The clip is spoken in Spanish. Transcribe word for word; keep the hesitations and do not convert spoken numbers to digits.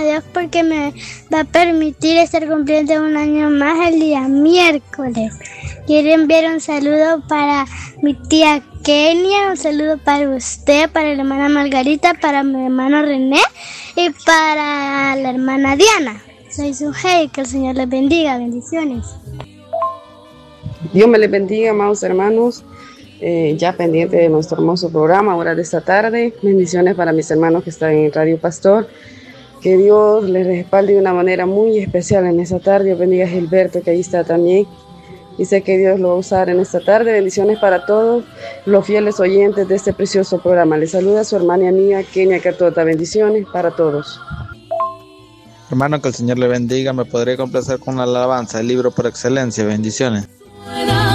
a Dios porque me va a permitir estar cumpliendo un año más el día miércoles. Quiero enviar un saludo para mi tía Kenia, un saludo para usted, para la hermana Margarita, para mi hermano René y para la hermana Diana. Soy su hey, que el Señor les bendiga, bendiciones. Dios me les bendiga, amados hermanos. Eh, ya pendiente de nuestro hermoso programa, ahora de esta tarde. Bendiciones para mis hermanos que están en Radio Pastor. Que Dios les respalde de una manera muy especial en esta tarde. Dios bendiga a Gilberto, que ahí está también. Y sé que Dios lo va a usar en esta tarde. Bendiciones para todos los fieles oyentes de este precioso programa. Les saluda su hermana y amiga Kenia Catota. Bendiciones para todos. Hermano, que el Señor le bendiga. Me podría complacer con una alabanza, el libro por excelencia. Bendiciones.